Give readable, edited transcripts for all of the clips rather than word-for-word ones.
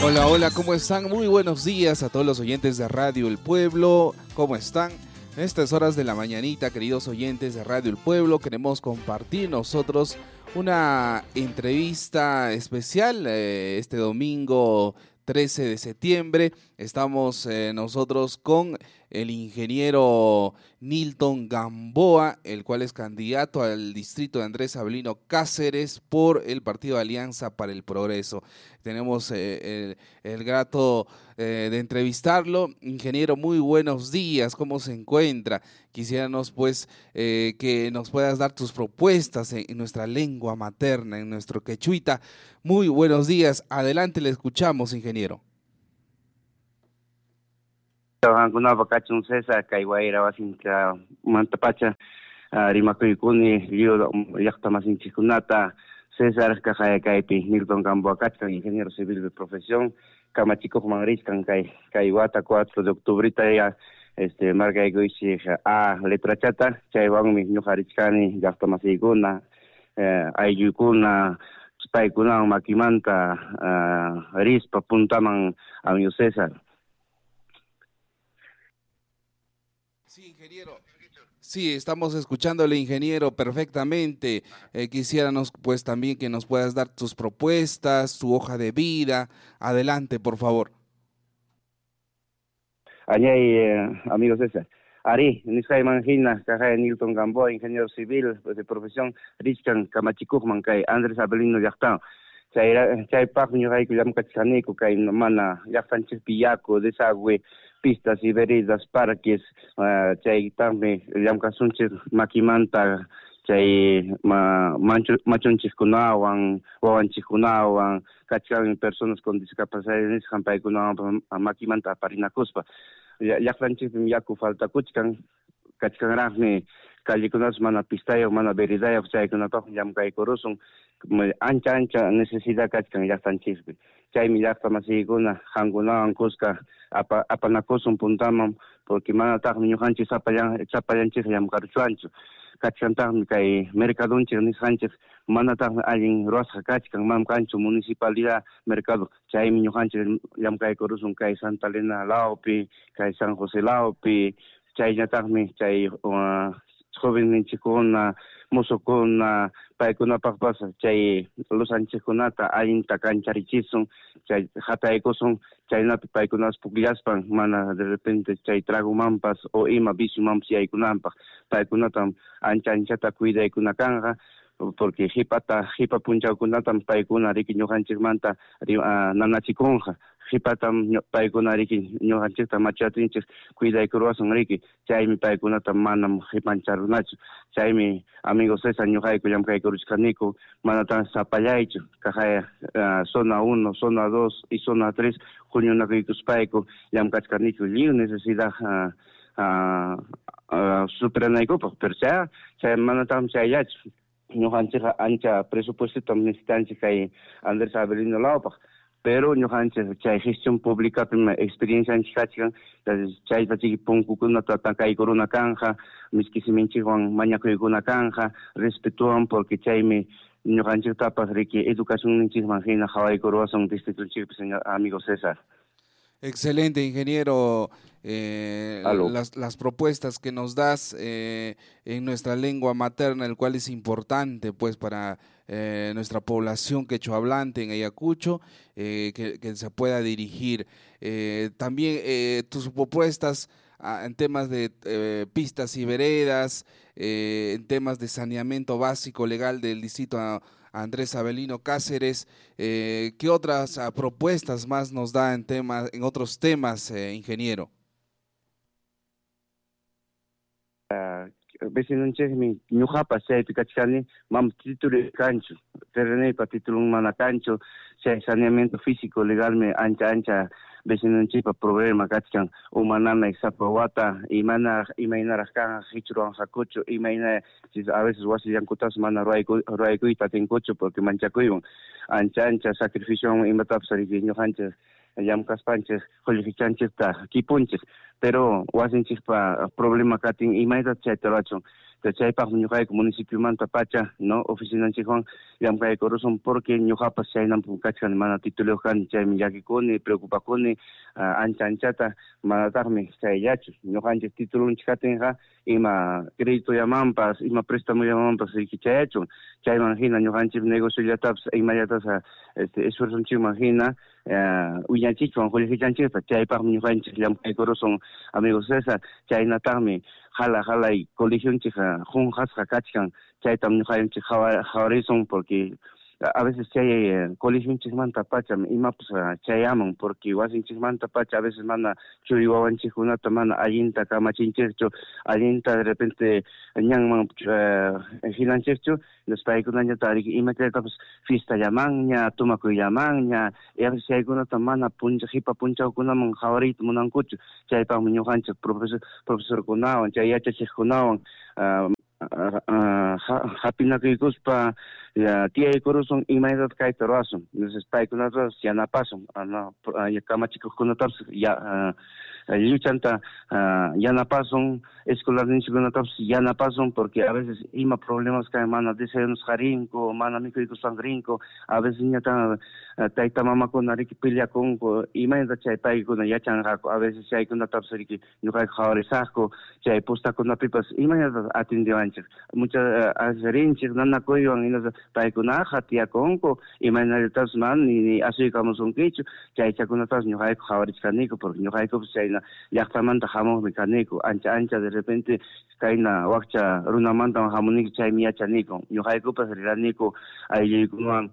Hola, hola, ¿cómo están? Muy buenos días a todos los oyentes de Radio El Pueblo. ¿Cómo están? En estas horas de la mañanita, queridos oyentes de Radio El Pueblo, queremos compartir nosotros una entrevista especial este domingo 13 de septiembre. Estamos nosotros con el ingeniero Nilton Gamboa, el cual es candidato al distrito de Andrés Avelino Cáceres por el Partido Alianza para el Progreso. Tenemos el grato de entrevistarlo. Ingeniero, muy buenos días, ¿cómo se encuentra? Quisiéramos pues que nos puedas dar tus propuestas en nuestra lengua materna, en nuestro quechuita. Muy buenos días, adelante, le escuchamos, ingeniero. Kunapa kachun César Kaiwaira Wasinka Mantapacha Rimakuykuni Liudo Yachtamasinchiskunata César Kajaya Kaipi Nilton Gamboa Kacha, ingeniero civil de profesión, Kamachico Manriscan Kaiwata 4 de octubre ya Marga Egoichi A letra chata, Chaiwangmi Ñuharichkani Yachtamasiguna Ayukuna Spaikuna Makimanta Rispa Puntaman Amigo César. Sí, ingeniero. Sí, estamos escuchándole, ingeniero, perfectamente. Quisiéramos pues también que nos puedas dar tus propuestas, tu hoja de vida. Adelante, por favor. Amigo César. Ari, Nisay Mangina, Cajaya Nilton Gamboa, ingeniero civil de profesión, Richkan, Kamachikukman, Kay Andrés Abelino Yachtan. Chay Pak Ñuhay Kuyam Kachaniku, Kay Mana, Yachtan Chispillaco, Desagüe, pistas y veredas, parques, chay también, Yamkasunchis, Makimanta, chay machonchis kunawan, wawanchis kunawan, kachkan personas con discapacidades, hampay kunawan, Makimanta aparinakuspa. Yachtanchis yaku falta kuchkan, kachkanraqmi callikunas mana pistayo, mana veridayo, chaykunapaq llamkay kurusun, ancha necesidad kachkan llaqtanchispi. Chaymi llaqtamasiykuna hankunawan kuska apanakusun puntaman, porque manataqmi ñuqanchis sapallanchis llamkaruchuanchu. Kachkantaqmi kay mercadunchik nisqanchik manataqmi allin ruwasqa kachkan, mamkanchu municipalidad mercado. Chaymi ñuqanchik llamkay kurusun kay Santa Elena Laupi, kay San José Laupi, chayllataqmi chay jovenninchikuna, musukuna, paykunapaq pasa chay lusanchikunata allinta kancharichisun, chay hataykusun, chaynapi paykunas pukllaspan, mana de repente chay tragumanpas o ima viciumanpas yaykunanpaq, paykunatam anchata cuidaykuna porque hipa punchawkunatam paykuna riki ñuqanchikmanta nanachikunqa. Hipatam paykuna riki ñuqanchikta machatinchik cuidaykuruwasun riki, chaymi paykunata manam hipancharunachu. Chaymi amigo César ñuqayku llamkaykuruchkaniku manatan sapallaychu, kajaya zona 1, zona 2 y zona 3 huñunakuykuspayku llamkachkaniku liu necesidad superanaykupaq, pero chay manatan chayllachu. Ñuqanchik ancha presupuesto necesitanchik kay Andrés Avelino Laupaq, pero ñuqanchik chay gestión pública experiencia anchik kachkan, chaytachik punkukunata takaykuruna kanja, miskisiminchikwan mañakuykuna kanja, respetuwan porque chaymi ñuqanchiktapas riki educacionninchikman hina hawaykuruwasun distritunchikpi, señor amigo César. Excelente, ingeniero. Las propuestas que nos das en nuestra lengua materna, el cual es importante pues para nuestra población quechohablante en Ayacucho, que se pueda dirigir. También tus propuestas en temas de pistas y veredas, en temas de saneamiento básico legal del distrito Andrés Avelino Cáceres. ¿Qué otras propuestas más nos da en otros temas, ingeniero? Vecinunchikmi ñuqapas chaypi kachkani mam título cancho, terrenaypa título mana cancho, chay saneamiento físico legalme ancha vecinunchikpa problema kachkan, umanana sapa wata, imaynaraq kan hichruwan hakuchu, a veces wasi llankutas mana ruwaykuyta tinkuchu porque manchakuywan, ancha sacrificio imatapas riki ñuqanchik llamkaspanchik qullqichanchikta kipunchik, pero wasinchikpa problema katin imayta chayta rachun, chaypaq ñuqayku municipio manta pacha no oficinanchikwan llamkayku rusun porque ñuqapas chaynampun kachkani mana tituleo kani chaymi llakikuni preocupakuni ancha anchata manataqmi chayllachu ñuqanchik titulunchik katinqa ima créditollamanpas ima préstamollamanpas rikichayachun chayman hina ñuqanchik negociollatapas imallatas esfuerzonchikman hina wiñachichwan qullqichanchikta chaypaqmi ñuqanchik llamkayku rusun amigo César chaynataqmi jalay colegionchik junqasqa kachkan chaytam ñuqanchik hawarison porque a veces chay colegionchikmanta pacha imapas chayaman porque wasinchikmanta pacha a veces mana churi wawanchikkunata mana allinta kamachinchikchu allinta de repente ñanman hinanchikchu entonces paykunañata imataytapas fiestallaman ña tumakuyllaman ña a veces chaykunata mana hipa punchawkunaman hawariyta munankuchu chaypaqmi ñuqanchik profesorkunawan chay yachachikkunawan hapinakuykuspa tiyaykurusun imaytatas kayta ruwasun entonces paykunatas yanapasun kamachikuqkunatapas lluchanta yanapasun escolarninchikkunatapas yanapasun porque a veces ima problemas kay mana desayunasqa rinku mana mikuykuspan rinku a veces ñata tayta mamakuna riki peleakunku imayta chay paykuna yachanqaku a veces chaykunatapas riki ñuqayku hawarisaqku chay postakunapipas imaytatas atendiwanchik muchas rinchik nanakuywan hina paykunaqa tiyakunku imaynallatapas mana ni asuykamusunkichu chaychakunatapas ñuqayku hawarichkaniku porque ñuqaykupas chayna llaqtamanta hamuqmi kaniku ancha de repente kayna wakcha runamantawan hamuniku chaymi yachaniku ñuqaykupas riraniku aylluykunawan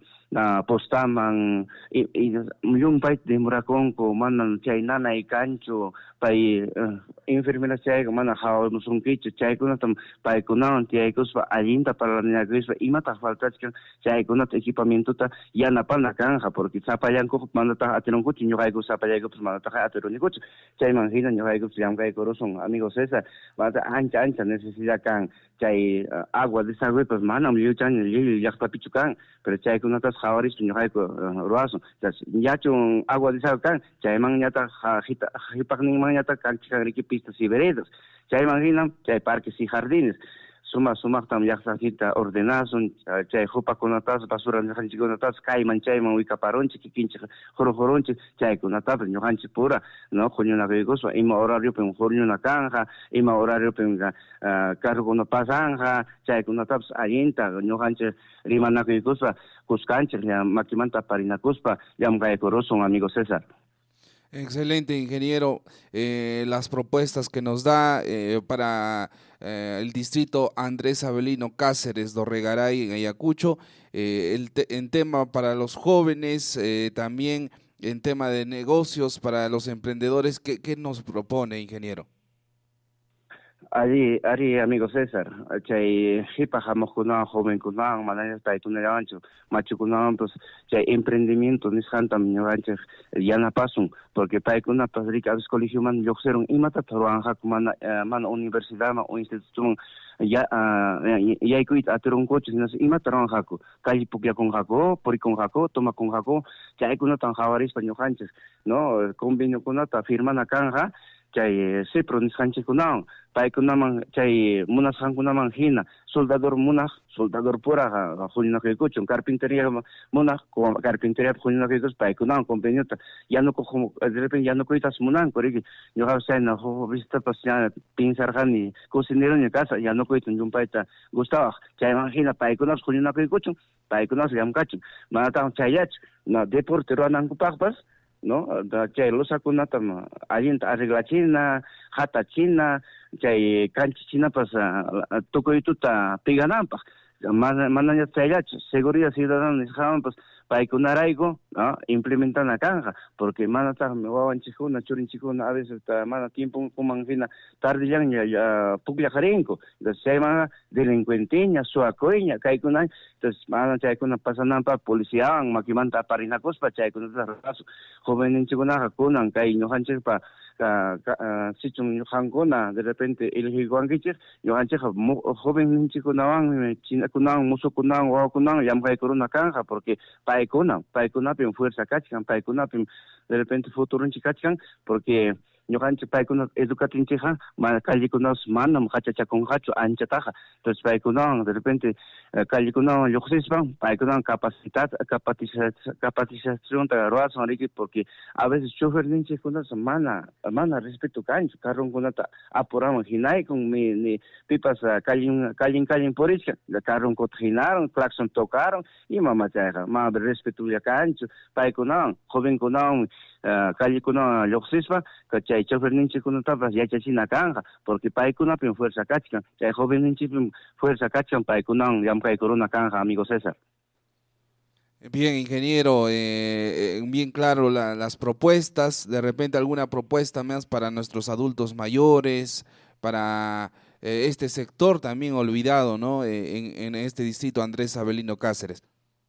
postaman llumpayta demurakunku mana chay nanay kanchu pay enfermeras chayqa mana hawamusunkichu chaykunatam paykunawan tiyaykuspa allinta parlanakuspa imataq faltachkan chaykunata equipamientuta yanapana kanja porque sapallankuqa manataq atirunkuchu ñuqayku sapallaykupas manataq atirunikuchu chayman hina ñuqaykupas llamkayku rusun amigo César manata ancha necesidad kan chay agua desagüepas manam llull llaqtapichu kan pero chaykunatas hawarispa ñuqayku ruwasun yachun agua desagüe kan chayman ñataq hipaqninman ñataq kanchik riki pistas y veredas chayman hina chay parques y jardines sumaqtam llaqtankita ordenasun chay hupakunatas basura ñuqanchikkunatas kayman chayman wikaparunchik kikinchik jurunchik chaykunatapas ñuqanchik pura no huñunakuykuspa ima horariopin huñuna kanja ima horariopin carrokuna pasanja chaykunatapas allinta ñuqanchik rimanakuykuspa kuskanchik makimanta parinakuspa llamkayku rusun amigo César. Excelente, ingeniero. Las propuestas que nos da para el distrito Andrés Avelino Cáceres, Dorregaray, en Ayacucho, en tema para los jóvenes, también en tema de negocios para los emprendedores, ¿qué nos propone, ingeniero? Ari amigo César, chay hipahamuqkunawan jovenkunawan manaya taytunallawanchu machukunawan pues chay emprendimiento nisqantam ñuqanchik yanapasun porque paykunapas riki a veces colegioman lluqsirun imatata ruwanqaku mana universidadman o institución yaykuyta atirunkuchu sinas imata ruwanqaku calle pukllakunqaku purikunqaku tumakunqaku chaykunatan hawarispa ñuqanchik no conveniokunata firmana kanja chay CIPRO nisqanchikkunawan paykunaman chay munasqankunaman hina soldador pura huñunakuykuchun carpintería munaq carpinteriapi huñunakuykuspa paykunawan conveniota yanukuq de repente yanukuytas munanku riki ñuqapas chayna visitapas pensarqani cocineroña casa yanukuyta llumpayta gustawaq chayman hina paykunapas huñunakuykuchun paykunapas llamkachun manataq chayllachu deporte ruwanankupaqpas no chay losakunata allinta arreglachina hatachina chay canchichinapas tukuytuta pigananpaq mana chayllachu seguridad ciudadana nisqawanpas paykunarayku implementana kanja porque manataqmi wawanchikkuna churinchikkuna a veces mana tiempokuman hina tardillaña pukllajarinku entonces chayman delincuenteña suakuyña kaykuna entonces mana chaykuna pasananpaq policiawan makimanta aparinakuspa chaykunata rasu joveninchikkunaqa kunan kay ñuqanchikpa sichun ñuqankuna de repente elegirwankichik ñuqanchikqa joveninchikkunawan chinakunawan musuqkunawan wawakunawan llamkaykuruna kanja porque paykunapim fuerza kachkan paykunapim de repente futurunchik kachkan porque ñuqanchik paykuna educatinchikqa callikunapas manam hachachakunqachu anchataqa. Entonces paykunawan de repente callikunawan lluqsispan paykunawan capacitacionta ruasan riki, porque a veces choferninchikkunas mana respeto kanchu carronkunata apuraman hinaykun ni pipas callin purishka carronkuta hinaron claxon tocaron imama chayqa mana respetulla kanchu paykunawan jovenkunawan callikunawan lluqsispa chay choferninchikkunatapas yachachina kanja, porque paykunapin fuerza kachkan chay jovenninchikpin fuerza kachkan paykunawan llamkaykuruna kanja, amigo César. Bien, ingeniero, bien claro las propuestas, de repente alguna propuesta más para nuestros adultos mayores, para este sector también olvidado, ¿no? En este distrito Andrés Avelino Cáceres.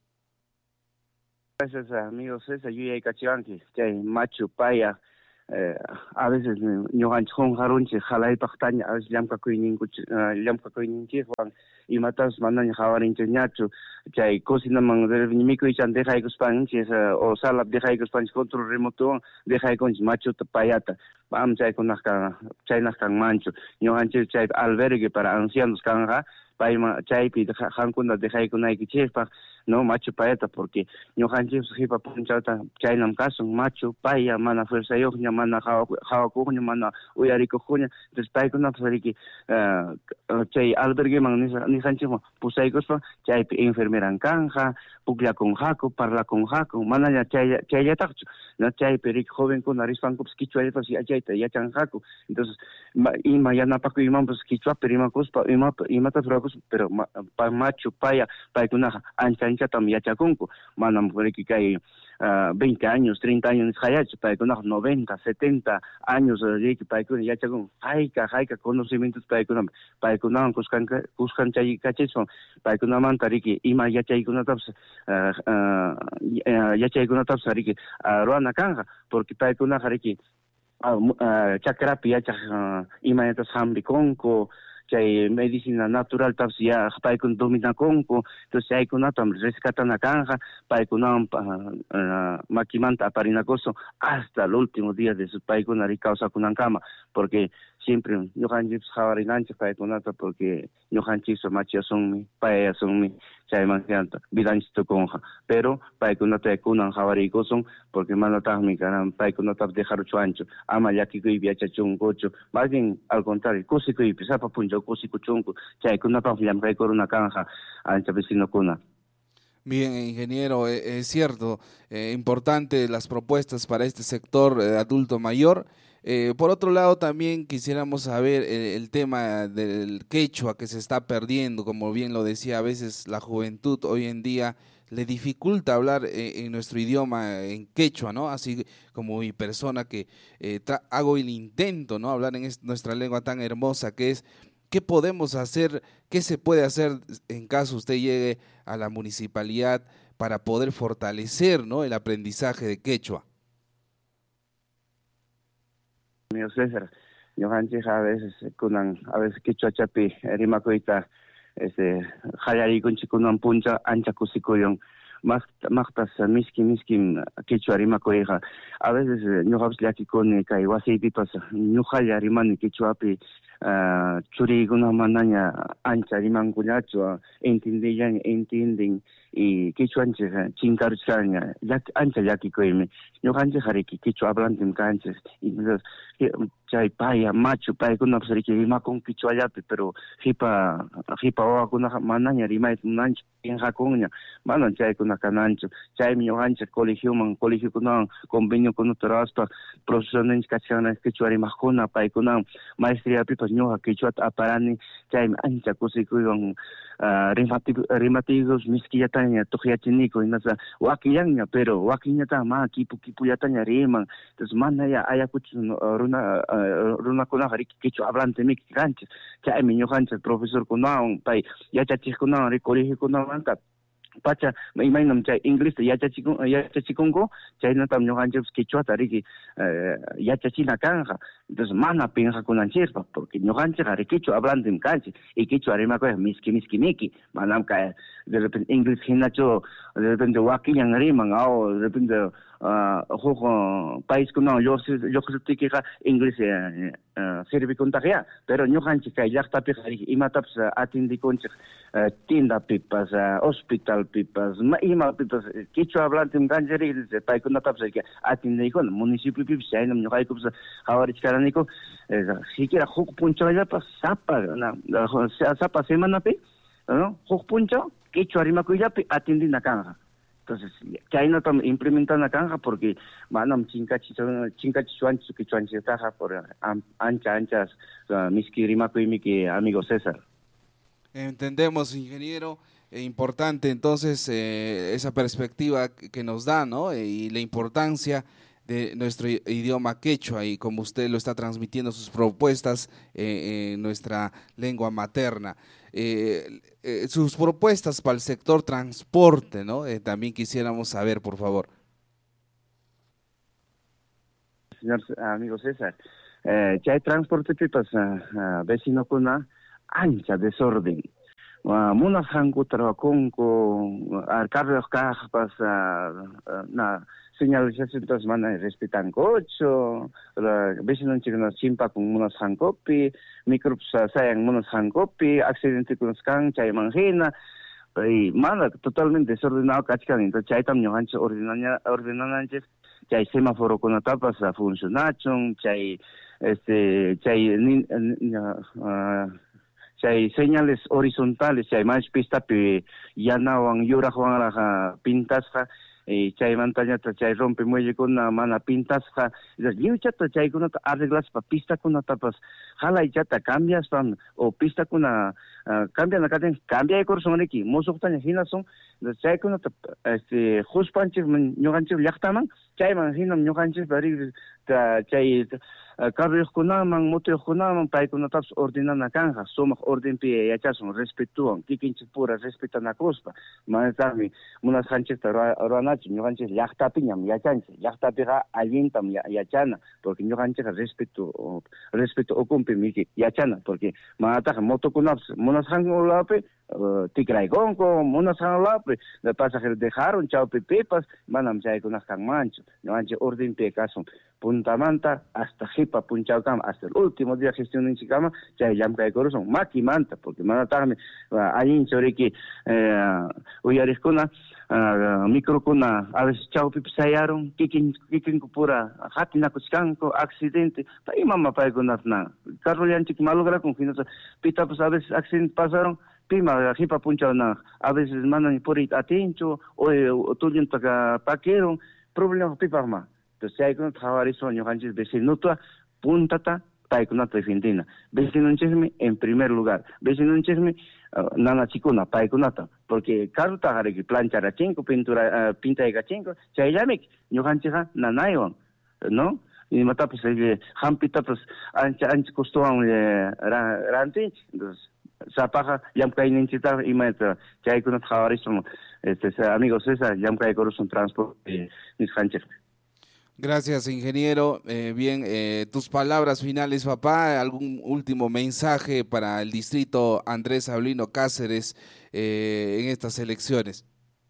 Gracias, amigo César. Yo ya cachivanki, chay Machu Paya, a veces ñuqanchik qunqarunchik halaypaqtaña, a veces llamkakuyninchik y matas manaña hawarinchik ñachu, chay cocinaman mikuychan dejaykuspanchik o salap dejaykuspanchik control remoto dejaykunchik Machuta Payata, pam chaykunaka chaynaq kanmanchu, ñuqanchik chay albergue para ancianos kanja, payma chaypi hankuna dejaykunaykichikpaq no Machu Payata, porque ñuqanchik hipa punchata chaynam kasun Machu Paya mana fuerzayoqña mana hawakuqña mana uyarikuqña, entonces paykunapas riki chay albergueman nijanchikman pusaykuspa chaypi enfermeran kanja, pukllakunqaku, parlakunqaku, manaña chayllataqchu, na chaypi riki jovenkuna rispankupas kichwallapas yachayta yachanqaku, entonces ima yanapakuymanpas kichwapi rimakuspa imatas rurakuspa, pero Machu Paya paykunaqa anchatam yachakunku, manam riki kay 20 años, 30 años hayachu, paykunaqa 90, 70 años riki paykuna yachakun, hayka conocimientos paykunawan kuskanchaykachispan paykunamanta riki ima yachaykunatapas riki ruana kanja, porque paykunaqa riki chakrapi yachaq imayatas hambikunku, chay medicina natural tapas ya paykuna dominakunku, entonces chaykunatam rescatana kanja, paykunawan makimanta aparinakusun hasta el último día de su paykuna rikawsakunankama, porque siempre ñuqanchik hawarinanchik paykunata, porque ñuqanchik machiasunmi payasunmi chaymanllanta vidanchik tukunqa, pero paykunata kunan hawarikusun, porque manataqmi kanan paykunatapas dejaruchu anchu ama llakikuypi yachachunkuchu, más bien al contrario kusikuypi sapa punchaw kusikuchunku, chaykunapas llamkaykuruna kanja ancha vecinokuna. Bien, ingeniero, es cierto, importante las propuestas para este sector adulto mayor. Por otro lado, también quisiéramos saber el tema del quechua que se está perdiendo, como bien lo decía, a veces la juventud hoy en día le dificulta hablar en nuestro idioma, en quechua, ¿no? Así como mi persona que hago el intento, ¿no? Hablar en nuestra lengua tan hermosa que es. ¿Qué podemos hacer? ¿Qué se puede hacer en caso usted llegue a la municipalidad para poder fortalecer, ¿no?, el aprendizaje de quechua? Amigo César, ñuqanchik a veces quechua chapi rimakuyta qallariykunchik kunan puncha ancha kusikuyun, maqtas miskin quechua rimakuyqa, a veces ñuqapas llakikuni kay wasiypipas ñuqalla rimani quechuapi, churiykuna manaña ancha rimankullachu, entienden y quechuanchik chinkaruchkaña ancha llakikuymi, ñuqanchik riki quechua hablantim kanchik, entonces chay Paya, Machu paykunapas riki rimakun quechuallapi, pero hipa wawakunaqa manaña rimaymunanchu pinqakunña, manan chaykuna kananchu, chaymi ñuqanchik colegiokunawan conveniokunata ruwaspa profesioninchik kachkana quechua rimaqkuna paykunawan maestriapipas ñuqa quechuata aparani, chaymi ancha kusikuywan rimatigos miskillataña tukyachiniku hinasa wakillanña, pero wakinñataqa ma kipuyataña riman, entonces mana ayakuchun runakunaqa riki quechua hablantemi kanchik, chaymi ñuqanchik profesorkunawan pay yachachikkunawan colegiokunamanta pacha imaynam chay inglés yachachikunku chaynatam ñuqanchik quichuata riki yachachina kanja. Entonces mana pinqakunanchikpa porque ñuqanchik ari quichua hablantim kanchik y quichua rimakuy miki manam kay de repente inglés hinachu de repente wakiñan riman o de repente huk país kunawan lluqsiptikiqa inglés sirvikuntaqa pero ñuqanchik kay llaqtapiqa imatapas atindikunchik tiendapipas hospitalpipas imapipas quichua hablantim kanchik paykunatapas atindikuna municipiopipas chaynam ñuqaykupas qhawarishkaraniku siquiera huk punchawllapas sapa semanapi huk punchaw quichua rimakuyllapi atindina kanja. Entonces, chaynatam implementana kanja porque manam chinkachichuanchis quichuanchiktaqa por anchas miski rimakuymiki amigo César. Entendemos, ingeniero. Importante entonces esa perspectiva que nos da, ¿no? Y la importancia de nuestro idioma quechua y como usted lo está transmitiendo sus propuestas en nuestra lengua materna. Sus propuestas para el sector transporte, ¿no? También quisiéramos saber, por favor. Señor amigo César, chay transporte pipas vecino kuna ancha desorden. Munas hanku trabajonku carros cajas na señalización tas mana respetan cocho vecino chikna chimpa con munas hankopi microbes sayang munas hankopi accidente con scan chay manjina y mana totalmente desordenado kachkan entonces chay tam ñuqanchik ordenananchik chay semáforo kuna tapas funcionachun chay chay señales horizontales chay más pistapi yanawan yuraqwanraqa pintasqa chay mantañata chay rompe muellekuna mana pintasqa lliwchata chaykunata arreglaspa pistakunatapas halaychata cambiaspa o pistakuna cambianakatin cambiaykursunriki musuqtaña hinasun chaykunata huspanchik ñuqanchik llaqtaman chayman hinam ñuqanchikpa chay carriokunaman motokunaman paykunatapas ordenana kanja sumaq ordenpi yachasun respetuwan kikinchik pura respetanakuspa manatami munasqanchikta ruanachu ñuqanchik llaqtapiñam yachanchik llaqtapiqa allintam yachana porque ñuqanchikqa respeto ukunpi miki yachana porque manataqa motokunapas munasqankunapi tikraykunku munasqanlapi pasajero dejaron chawpi pipas manam chaykunaqa kanmanchu ñuqanchik ordenpi kasun puntamanta hasta jipa punchawkama hasta el último día gestioninchikama chay llamkaykurusun makimanta porque manataqmi allinchu riki uyariqkuna microkuna a veces chawpipi sayaron kikinku pura hatinakuchkanku accidente imama paykunata na carrollanchik malograkun hinaqa pitapas a veces accidente pasaron pima jipa punchawna a veces manan purit atinchu o tullintaka paquieron problema pipaqma. Entonces chaykunata qhawarispa ñuqanchik vecinuta puntata paykunata defendina vecinunchikmi en primer lugar vecinunchikmi nanachikuna paykunata porque carrota riki plancharachinku pintaykachinku chayllamik ñuqanchikqa nanaywan no imatapas hampitapas ancha costuwan rantinchik entonces sapaqa llamkayninchikta imayta chaykunata qhawarispa amigo César llamkaykurusun transporte nisqanchik. Gracias, ingeniero. Bien, tus palabras finales, papá. ¿Algún último mensaje para el distrito Andrés Sabelino Cáceres en estas elecciones?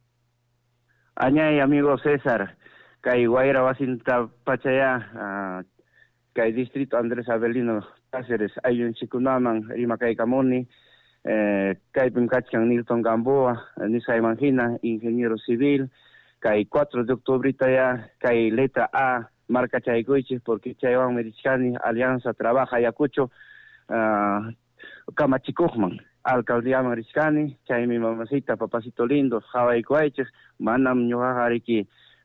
Añay, amigo César, kay Guaira Wasinta Pachaya, kay distrito Andrés Sabelino Cáceres, ayun chikunaman, rima kay Camoni, kay Pinkachkan Nilton Gamboa, Nisay Mangina, ingeniero civil, kay 4 de octubre ya kay letra A marca chaykuchis porque chaywan Merichani Alianza trabaja Ayacucho Kamachikujman alcaldía Merichani chay mi mamacita papacito lindo hawaykuaychis manam ñuqaqa riki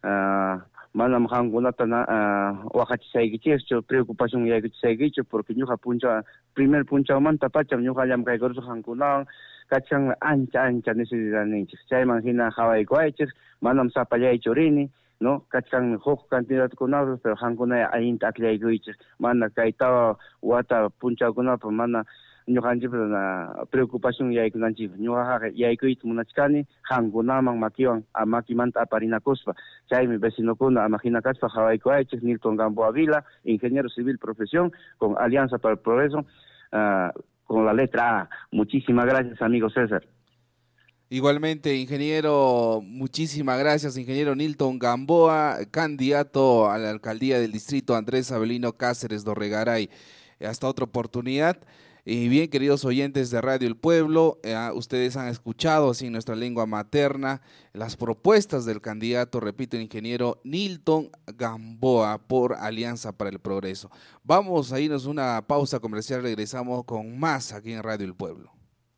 manam hankunata waqachisaykichikchu preocupación yaykuchisaykichu porque ñuqa primer punchawmanta pacham ñuqa llamkaykurusun hankunawan kachan ancha necesidad ninchik chayman hina hawaykuaychik manam sapallaychu rini no kachkan huk candidatkunapas pero hankuna allinta akllaykuychik mana kay tawa wata punchawkunapas mana ñuqanchikta preocupación yaykunanchik ñuqaqa yaykuyta munachkani qankunaman makimanta aparinakuspa chaymi vecinokuna amajina kaspa hawaykuaychik Nilton Gamboa Vila, ingeniero civil profesión con Alianza para el Progreso, con la letra A. Muchísimas gracias, amigo César. Igualmente, ingeniero, muchísimas gracias, ingeniero Nilton Gamboa, candidato a la alcaldía del distrito Andrés Avelino Cáceres Dorregaray. Hasta otra oportunidad. Y bien, queridos oyentes de Radio El Pueblo, ustedes han escuchado así en nuestra lengua materna las propuestas del candidato, repito, el ingeniero Nilton Gamboa por Alianza para el Progreso. Vamos a irnos a una pausa comercial, regresamos con más aquí en Radio El Pueblo.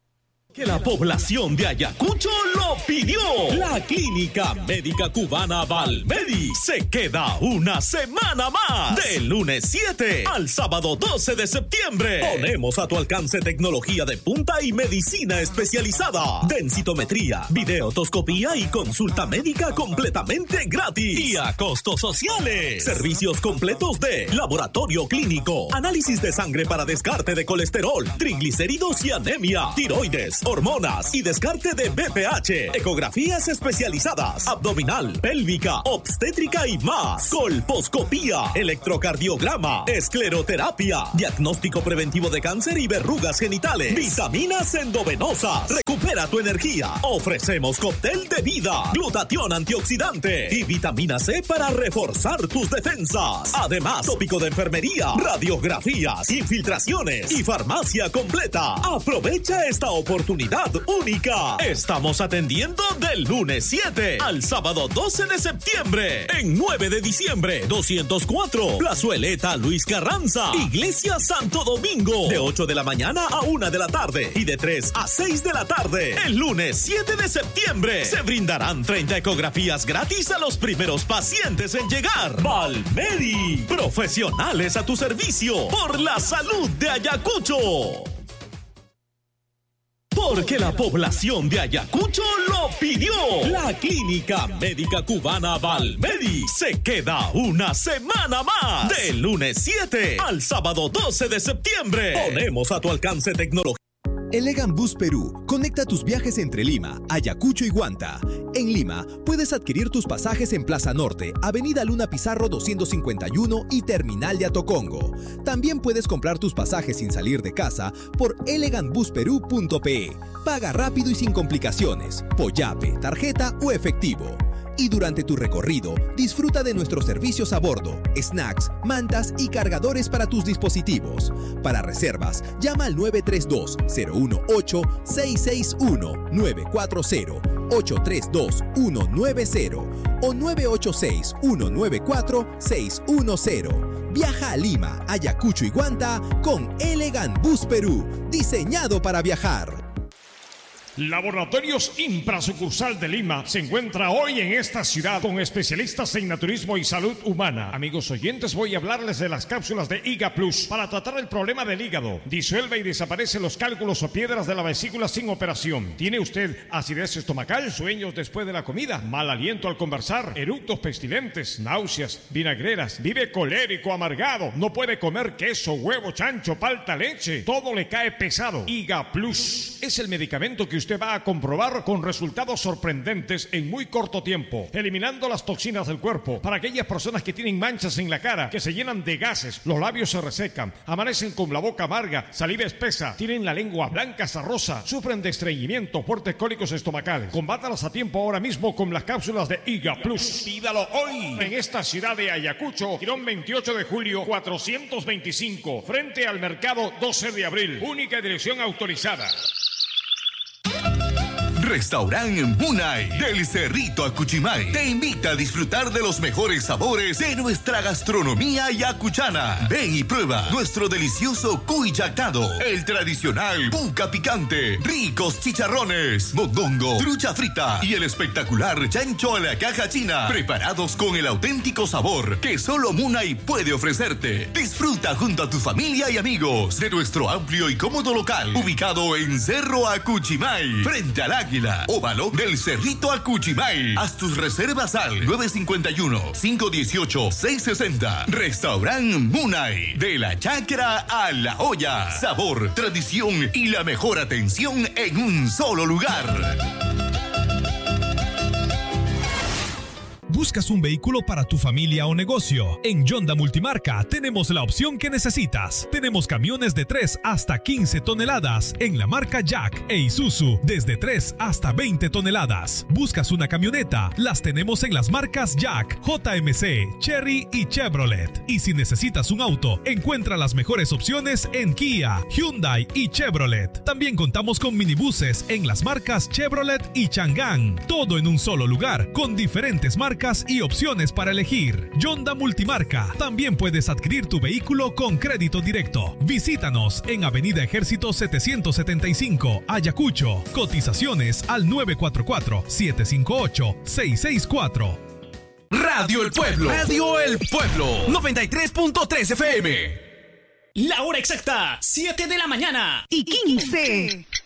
Que la población de Ayacucho lo pidió. La Clínica Médica Cubana Valmedi se queda una semana más. Del lunes 7 al sábado 12 de septiembre. Ponemos a tu alcance tecnología de punta y medicina especializada. Densitometría, videotoscopía y consulta médica completamente gratis. Y a costos sociales. Servicios completos de laboratorio clínico, análisis de sangre para descarte de colesterol, triglicéridos y anemia, tiroides, hormonas y descarte de BPH, ecografías especializadas, abdominal, pélvica, obstétrica y más, colposcopía, electrocardiograma, escleroterapia, diagnóstico preventivo de cáncer y verrugas genitales, vitaminas endovenosas, recupera tu energía, ofrecemos cóctel de vida, glutatión antioxidante y vitamina C para reforzar tus defensas, además tópico de enfermería, radiografías, infiltraciones y farmacia completa. Aprovecha esta oportunidad única. Estamos atendiendo del lunes 7 al sábado 12 de septiembre. En 9 de diciembre, 204, Plazueleta Luis Carranza, Iglesia Santo Domingo. De 8 de la mañana a 1 de la tarde y de 3 a 6 de la tarde. El lunes 7 de septiembre se brindarán 30 ecografías gratis a los primeros pacientes en llegar. Valmedi, profesionales a tu servicio por la salud de Ayacucho. Porque la población de Ayacucho lo pidió. La Clínica Médica Cubana Valmedi se queda una semana más. Del lunes 7 al sábado 12 de septiembre. Ponemos a tu alcance tecnología. Elegant Bus Perú conecta tus viajes entre Lima, Ayacucho y Huanta. En Lima, puedes adquirir tus pasajes en Plaza Norte, Avenida Luna Pizarro 251 y Terminal de Atocongo. También puedes comprar tus pasajes sin salir de casa por elegantbusperú.pe. Paga rápido y sin complicaciones, Poyape, tarjeta o efectivo. Y durante tu recorrido, disfruta de nuestros servicios a bordo, snacks, mantas y cargadores para tus dispositivos. Para reservas, llama al 932-018-661-940-832-190 o 986-194-610. Viaja a Lima, Ayacucho y Huanta con Elegant Bus Perú, diseñado para viajar. Laboratorios Impra sucursal de Lima se encuentra hoy en esta ciudad con especialistas en naturismo y salud humana. Amigos oyentes, voy a hablarles de las cápsulas de IGA Plus para tratar el problema del hígado. Disuelve y desaparece los cálculos o piedras de la vesícula sin operación. ¿Tiene usted acidez estomacal, sueños después de la comida, mal aliento al conversar, eructos pestilentes, náuseas, vinagreras, vive colérico, amargado, no puede comer queso, huevo, chancho, palta, leche, todo le cae pesado? IGA Plus es el medicamento que usted va a comprobar con resultados sorprendentes en muy corto tiempo, eliminando las toxinas del cuerpo. Para aquellas personas que tienen manchas en la cara, que se llenan de gases, los labios se resecan, amanecen con la boca amarga, saliva espesa, tienen la lengua blanca sarrosa, sufren de estreñimiento, fuertes cólicos estomacales. Combátalas a tiempo ahora mismo con las cápsulas de IGA Plus. Pídalo hoy en esta ciudad de Ayacucho, Girón 28 de julio 425, frente al mercado 12 de abril. Única dirección autorizada. Restaurante Munay del Cerrito Acuchimay te invita a disfrutar de los mejores sabores de nuestra gastronomía yacuchana. Ven y prueba nuestro delicioso cuy yactado, el tradicional puca picante, ricos chicharrones, mondongo, trucha frita y el espectacular chancho a la caja china, preparados con el auténtico sabor que solo Munay puede ofrecerte. Disfruta junto a tu familia y amigos de nuestro amplio y cómodo local ubicado en Cerro Acuchimay, frente al Águila. Isla, Óvalo del Cerrito Acuchimay. Haz tus reservas al 951-518-660. Restaurant Munay, de la chacra a la olla. Sabor, tradición y la mejor atención en un solo lugar. ¿Buscas un vehículo para tu familia o negocio? En Yonda Multimarca tenemos la opción que necesitas. Tenemos camiones de 3 hasta 15 toneladas en la marca Jack e Isuzu desde 3 hasta 20 toneladas. ¿Buscas una camioneta? Las tenemos en las marcas Jack, JMC, Chery y Chevrolet. Y si necesitas un auto, encuentra las mejores opciones en Kia, Hyundai y Chevrolet. También contamos con minibuses en las marcas Chevrolet y Chang'an. Todo en un solo lugar con diferentes marcas y opciones para elegir. Yonda Multimarca. También puedes adquirir tu vehículo con crédito directo. Visítanos en Avenida Ejército 775, Ayacucho. Cotizaciones al 944-758-664. Radio El Pueblo. Radio El Pueblo. 93.3 FM. La hora exacta, 7 de la mañana y 15.